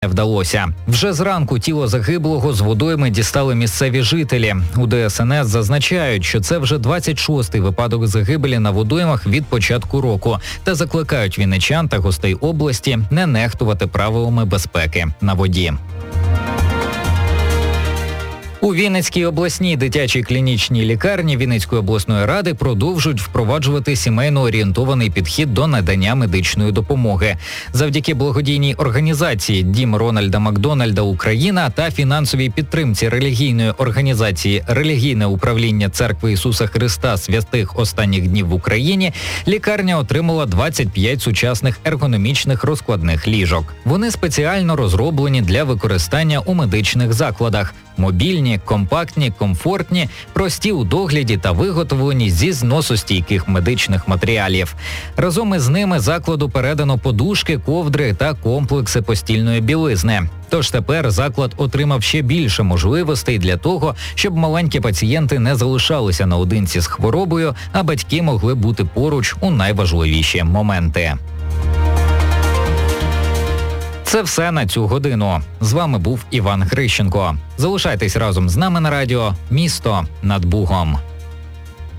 не вдалося. Вже зранку тіло загиблого з водойми дістали місцеві жителі. У ДСНС зазначають, що це вже 26-й випадок загибелі на водоймах від початку року та закликають вінничан та гостей області не нехтувати правилами безпеки на воді. У Вінницькій обласній дитячій клінічній лікарні Вінницької обласної ради продовжують впроваджувати сімейно-орієнтований підхід до надання медичної допомоги. Завдяки благодійній організації «Дім Рональда Макдональда Україна» та фінансовій підтримці релігійної організації «Релігійне управління Церкви Ісуса Христа Святих Останніх Днів в Україні» лікарня отримала 25 сучасних ергономічних розкладних ліжок. Вони спеціально розроблені для використання у медичних закладах. Мобільні, компактні, комфортні, прості у догляді та виготовлені зі зносостійких медичних матеріалів. Разом із ними закладу передано подушки, ковдри та комплекси постільної білизни. Тож тепер заклад отримав ще більше можливостей для того, щоб маленькі пацієнти не залишалися наодинці з хворобою, а батьки могли бути поруч у найважливіші моменти. Це все на цю годину. З вами був Іван Грищенко. Залишайтесь разом з нами на радіо «Місто над Бугом».